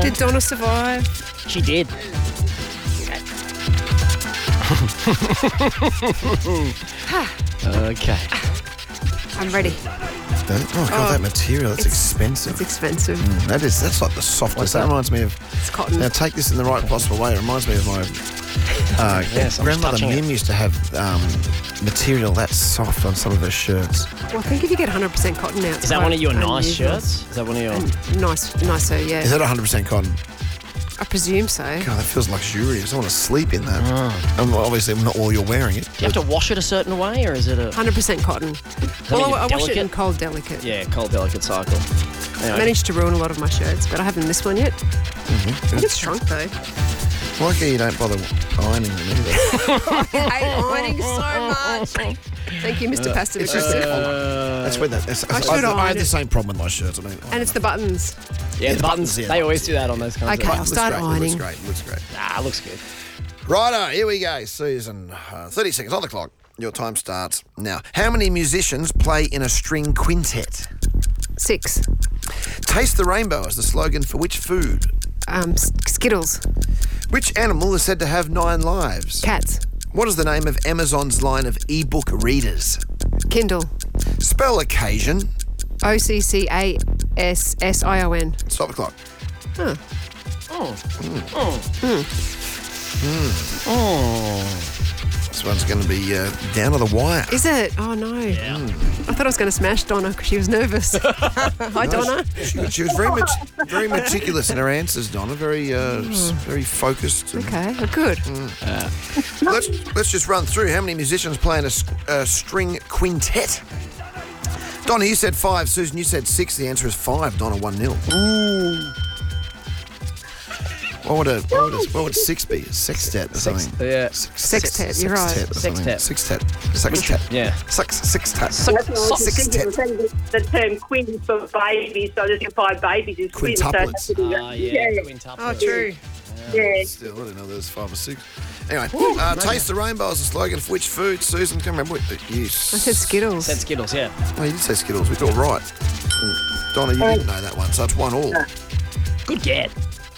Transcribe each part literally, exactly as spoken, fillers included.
Did Donna survive? She did. Okay. I'm ready. Don't, oh, God, Oh, that material, that's it's- expensive. It's expensive. Mm, that is, that's like the softest. That reminds me of, It's cotton. now take this in the right possible way. It reminds me of my uh, Yes, I'm just grandmother touching it. Mim used to have um, material that soft on some of her shirts. Well, I think if you get one hundred percent cotton now, it's Is that quite one of your nice unusual. shirts? Is that one of your... And nice, nicer, yeah. Is that one hundred percent cotton? I presume so. God, that feels luxurious. I want to sleep in that. Oh. Um, obviously, not while you're wearing it. Do you have to wash it a certain way, or is it a... one hundred percent cotton. Well, mean I, I wash it in delicate? cold delicate. Yeah, cold, delicate cycle. I Anyway, managed to ruin a lot of my shirts, but I haven't this one yet. Mm-hmm. I think it's shrunk though. I like how you don't bother ironing them either. I hate ironing so much. Thank you, Mister Pasta It's just the McCrispy. collar. That's where that. That's, I should I, I iron had the it. same problem with my shirts. I mean, And it's the buttons. yeah, the the buttons, buttons, yeah. they always do that on those kinds Okay. of... I'll looks start great, ironing. Looks great. Looks great. Ah, looks good. Righto, here we go. Susan, uh, thirty seconds on the clock. Your time starts now. How many musicians play in a string quintet? Six. Taste the rainbow is the slogan for which food? Um, S- Skittles. Which animal is said to have nine lives? Cats. What is the name of Amazon's line of e-book readers? Kindle. Spell occasion. O C C A S S I O N. Stop the clock. Huh. This one's going to be uh, down to the wire. Is it? Oh, no. Yeah. I thought I was going to smash Donna because she was nervous. Hi, Donna. She, she was very much, very meticulous in her answers, Donna. Very, uh, s- very focused. and- Okay, well, good. Let's let's just run through how many musicians play in a, s- a string quintet. Donna, you said five. Susan, you said six. The answer is five. Donna, one nil. What would a what would, a, what would six be? A sextet or something? Yeah. Sextet, you're right. Sextet or something. Sextet. Sextet. Sextet. Yeah. Sex, sextet. That's what I was Sextet. thinking. The, the term queen for babies, so there's five babies is queen. So it has to be Ah, that. yeah. yeah. Quintuplet. Oh, true. yeah. Still, I didn't know there was five or six. Anyway, uh, taste the rainbow is the slogan for which food? Susan, can remember what you I said Skittles. Said Skittles, yeah. Oh, you did say Skittles. We got it right. Mm. Donna, you didn't know that one, so it's one all. Good get.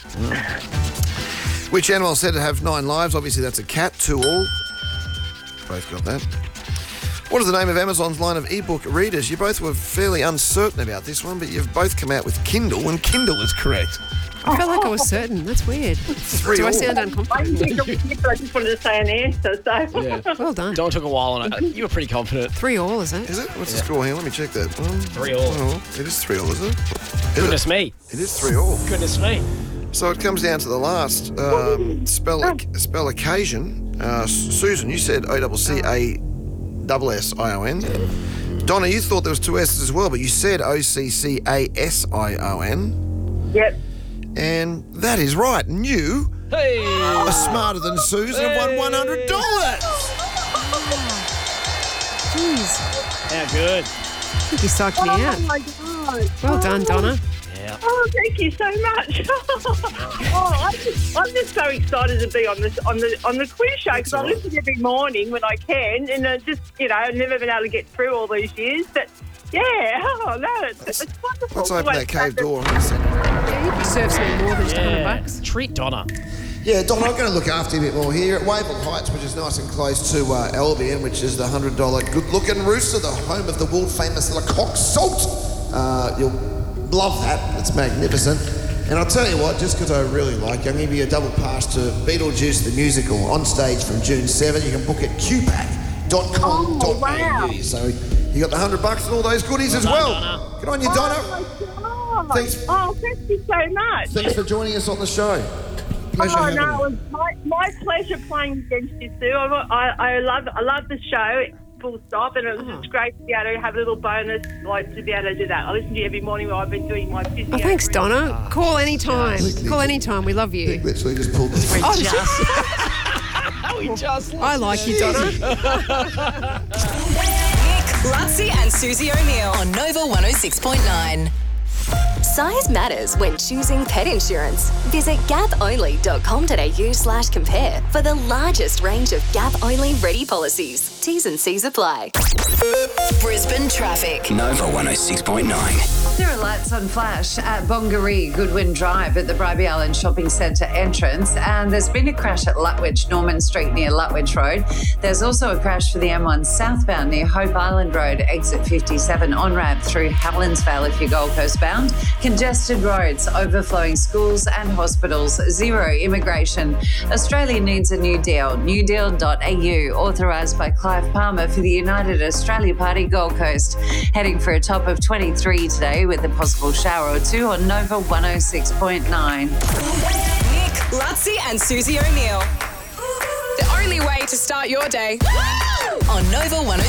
Which animal is said to have nine lives? Obviously, that's a cat. Two all. Both got that. What is the name of Amazon's line of e-book readers? You both were fairly uncertain about this one, but you've both come out with Kindle, and Kindle is correct. I felt like I was certain. That's weird. Three Do I all. sound I unconfident? didn't think it was you, but I just wanted to say an answer. So Yeah. Well done. Don took a while, and I, you were pretty confident. Three all, is it? Is it? What's the score here? Let me check that. One, Three all. one all. It is three all, is it? Is Goodness it? me. It is three all. Goodness me. So it comes down to the last um, spell spell occasion. Uh, Susan, you said O C C A S S I O N. Donna, you thought there was two S's as well, but you said O C C A S I O N. yep. And that is right. And you Hey. are smarter than Susan and won one hundred dollars. Jeez. How good. I think you psyched me Oh out. my god. Well done, Donna. Yeah. Oh, thank you so much. oh, I'm just, I'm just so excited to be on this on the on the quiz show because I all right. listen every morning when I can, and uh, just you know, I've never been able to get through all these years. But yeah, oh no, it's, it's wonderful. Let's open that cave door. Yeah, you deserve some more than just a hundred Yeah. bucks. Treat Donna. Yeah, Donna, I'm going to look after you a bit more here at Wavell Heights, which is nice and close to uh, Albion, which is the one hundred dollars good-looking rooster, the home of the world-famous Le Coq Salt. Uh, you'll love that. It's magnificent. And I'll tell you what, just because I really like you, I'm going to give you a double pass to Beetlejuice the Musical on stage from June seventh. You can book at q pack dot com dot a u. Oh, wow. So you got the one hundred bucks and all those goodies as well. Donna. Good on you, Donna. Oh, my God. Thanks. Oh, thank you so much. Thanks for joining us on the show. Pleasure Oh having no, you. it was my, my pleasure playing against you, Sue. I, I, I love I love the show, full stop, and it was just great to be able to have a little bonus, like to be able to do that. I listen to you every morning while I've been doing my physio. Oh, thanks, Donna. Call anytime. Call anytime. We love you. Literally just pulled the Oh, We just I like you, Donna. Nick, Lutzi and Susie O'Neill on Nova one oh six point nine. Size matters when choosing pet insurance. Visit gap only dot com dot a u slash compare for the largest range of Gap-only ready policies. T's and C's apply. Brisbane traffic. Nova one oh six point nine. There are lights on flash at Bongaree Goodwin Drive at the Bribie Island Shopping Centre entrance, and there's been a crash at Lutwyche Norman Street near Lutwyche Road. There's also a crash for the M one southbound near Hope Island Road, exit fifty-seven on-ramp through Helensvale if you're Gold Coast bound. Congested roads, overflowing schools and hospitals, zero immigration. Australia needs a new deal. new deal dot a u, authorised by Clive Palmer for the United Australia Party Gold Coast. Heading for a top of twenty-three today with a possible shower or two on Nova one oh six point nine. Nick, Lutzi and Susie O'Neill. The only way to start your day. On Nova one oh